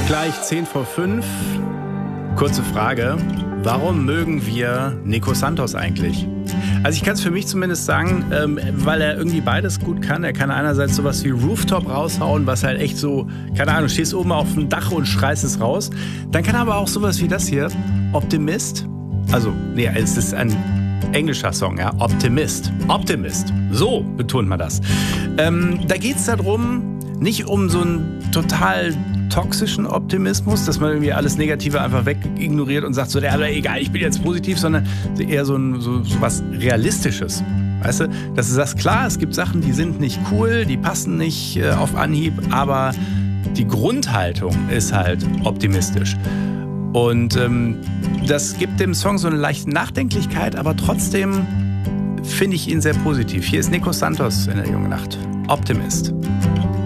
Gleich 10 vor 5. Kurze Frage. Warum mögen wir Nico Santos eigentlich? Also ich kann es für mich zumindest sagen, weil er irgendwie beides gut kann. Er kann einerseits sowas wie Rooftop raushauen, was halt echt so, keine Ahnung, stehst oben auf dem Dach und schreist es raus. Dann kann er aber auch sowas wie das hier, Optimist. Also, nee, es ist ein englischer Song, ja, Optimist. Optimist, so betont man das. Da geht es darum, nicht um so einen total toxischen Optimismus, dass man irgendwie alles Negative einfach wegignoriert und sagt so, ja, egal, ich bin jetzt positiv, sondern eher so was Realistisches. Weißt du, dass du sagst, klar, es gibt Sachen, die sind nicht cool, die passen nicht auf Anhieb, aber die Grundhaltung ist halt optimistisch. Und das gibt dem Song so eine leichte Nachdenklichkeit, aber trotzdem finde ich ihn sehr positiv. Hier ist Nico Santos in der jungen Nacht. Optimist.